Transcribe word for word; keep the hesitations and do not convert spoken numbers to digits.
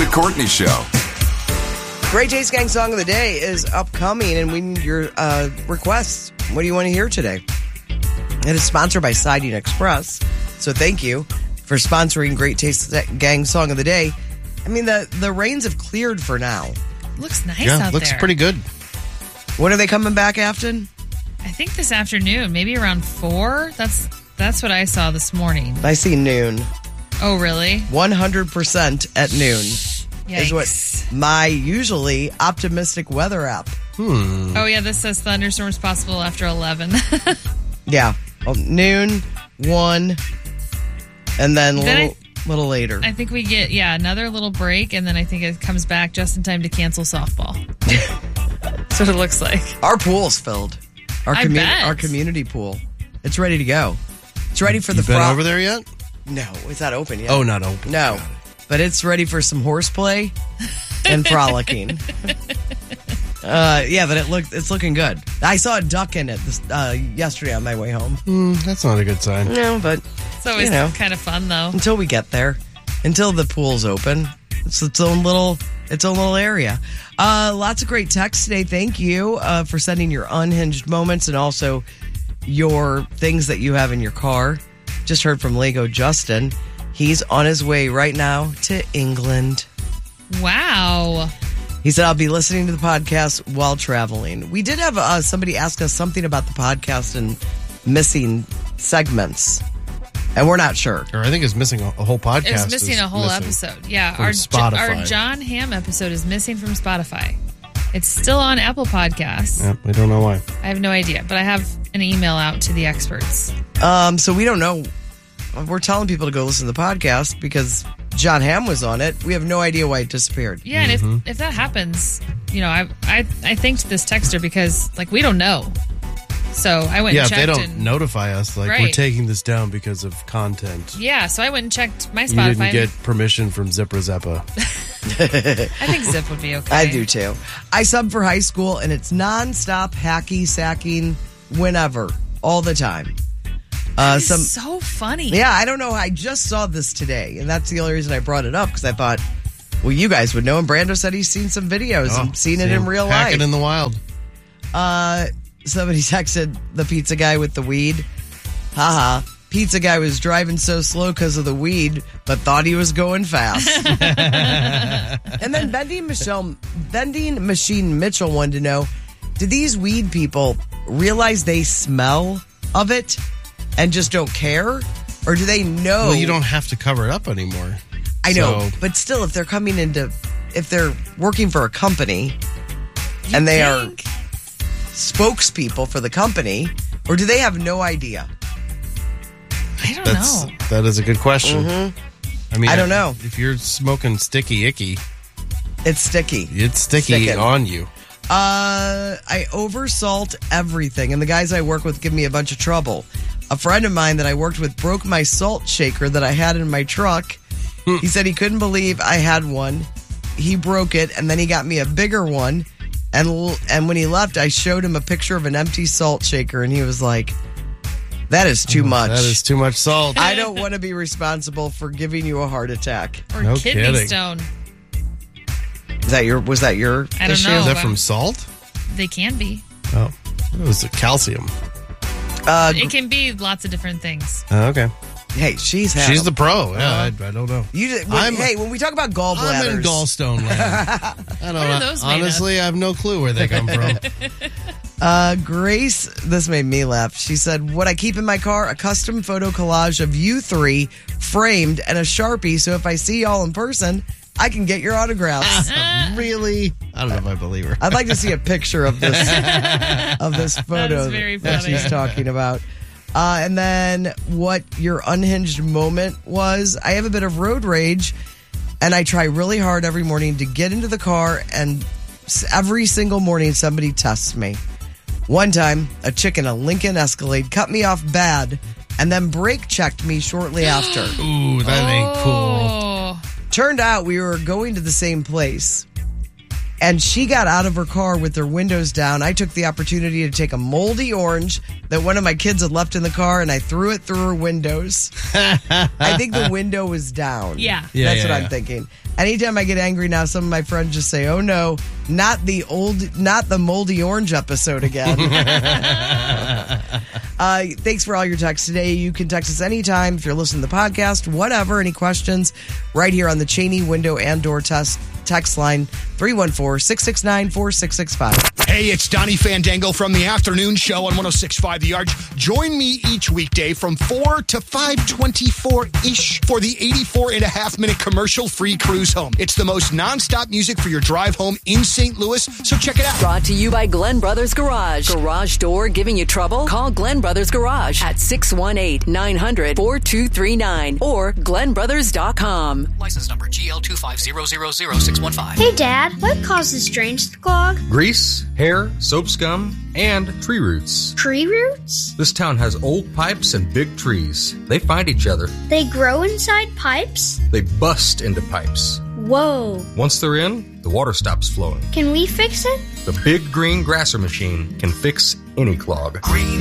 The Courtney Show. Great Taste Gang Song of the Day is upcoming, and we need your uh, requests. What do you want to hear today? It is sponsored by Siding Express, so thank you for sponsoring Great Taste Gang Song of the Day. I mean, the, the rains have cleared for now. Looks nice yeah, out looks there. pretty good. When are they coming back, Afton? I think this afternoon, maybe around four. That's that's what I saw this morning. I see noon. Oh, really? one hundred percent at noon. Yikes. Is what my usually optimistic weather app. Hmm. Oh, yeah, this says thunderstorms possible after eleven. Yeah. Well, noon, one, and then a Then little, little later. I think we get, yeah, another little break, and then I think it comes back just in time to cancel softball. That's what it looks like. Our pool's filled. Our, I commu- bet. our community pool. It's ready to go. It's ready for You the been fro- over there yet? No, it's not open yet. Oh, not open. No. But it's ready for some horseplay and frolicking. uh, yeah, but it looked it's looking good. I saw a duck in it this, uh, yesterday on my way home. Mm, that's not a good sign. No, but It's always you know, kind of fun, though. until we get there, until the pool's open, it's its own little its own little area. Uh, lots of great texts today. Thank you uh, for sending your unhinged moments and also your things that you have in your car. Just heard from Lego Justin. He's on his way right now to England. Wow. He said, I'll be listening to the podcast while traveling. We did have uh, somebody ask us something about the podcast and missing segments, and we're not sure. Or I think it's missing a, a whole podcast. It was missing is a whole missing episode. Yeah, from our Spotify. our John Hamm episode is missing from Spotify. It's still on Apple Podcasts. Yep, we don't know why. I have no idea, but I have an email out to the experts. Um, so we don't know. We're telling people to go listen to the podcast because John Hamm was on it. We have no idea why it disappeared. Yeah, and if, if that happens, you know, I I I thanked this texter because like we don't know. So I went Yeah, and if checked. they don't and, notify us, like we're Right. taking this down because of content. Yeah, so I went and checked my You Spotify. didn't get permission from Zipper Zappa. I think Zip would be okay. I do too. I sub for high school, and it's nonstop hacky sacking whenever, all the time. Uh, It's some so funny. Yeah, I don't know. I just saw this today, and that's the only reason I brought it up because I thought, well, you guys would know. And Brando said he's seen some videos Oh, and seen see it in him real packing life. in the wild. Uh, somebody texted the pizza guy with the weed. Haha. Pizza guy was driving so slow because of the weed, but thought he was going fast. And then vending Michelle, vending machine Mitchell wanted to know: do these weed people realize they smell of it and just don't care, or do they know? Well, you don't have to cover it up anymore. I know, So- but still, if they're coming into, if they're working for a company and they think? are spokespeople for the company, or do they have no idea? I don't That's know. that is a good question. I mean, I don't know. If you're smoking sticky icky, It's sticky. it's sticky Sticking. on you. Uh, I oversalt everything, and the guys I work with give me a bunch of trouble. A friend of mine that I worked with broke my salt shaker that I had in my truck. He said he couldn't believe I had one. He broke it, and then he got me a bigger one. And l- and when he left, I showed him a picture of an empty salt shaker, and he was like, "That is too much. That is too much salt. I don't want to be responsible for giving you a heart attack." Or No kidney kidding. stone. Is that your? Was that your I don't issue? know. Is that from salt? They can be. Oh, it was the calcium. Uh, It can be lots of different things. Oh, okay. hey, she's had She's the them. pro. Yeah, I, I don't know. You just, when, I'm- hey, when we talk about gallbladders, I'm in gallstone land. I don't What are know. those made of? Honestly, I have no clue where they come from. Uh, Grace, this made me laugh. She said, what I keep in my car, a custom photo collage of you three framed and a Sharpie. So if I see y'all in person, I can get your autographs. Really? I don't know if I believe her. I'd like to see a picture of this, of this photo is very that funny. she's talking about. Uh, and then what your unhinged moment was. I have a bit of road rage, and I try really hard every morning to get into the car, and s- every single morning somebody tests me. One time, a chick in a Lincoln Escalade cut me off bad and then brake checked me shortly after. Ooh, that ain't cool. Oh. Turned out we were going to the same place. And she got out of her car with her windows down. I took the opportunity to take a moldy orange that one of my kids had left in the car, and I threw it through her windows. I think the window was down. Yeah. Yeah, That's yeah, what yeah. I'm thinking. Anytime I get angry now, some of my friends just say, oh no, not the old, not the moldy orange episode again. uh, thanks for all your texts today. You can text us anytime if you're listening to the podcast, whatever, any questions, right here on the Cheney window and door test text line, three one four, six six nine, four six six five. Hey, it's Donnie Fandango from the afternoon show on one oh six point five The Arch. Join me each weekday from four to five twenty-four-ish for the eighty-four and a half minute commercial-free cruise home. It's the most nonstop music for your drive home in Saint Louis, so check it out. Brought to you by Glenn Brothers Garage. Garage door giving you trouble? Call Glenn Brothers Garage at six one eight, nine hundred, four two three nine or glenn brothers dot com. License number G L two five zero zero zero six one five. Hey, Dad, what causes drains to clog? Grease, hair, soap scum, and tree roots. Tree roots? This town has old pipes and big trees. They find each other. They grow inside pipes? They bust into pipes. Whoa. Once they're in, the water stops flowing. Can we fix it? The big green grasser machine can fix any clog. Green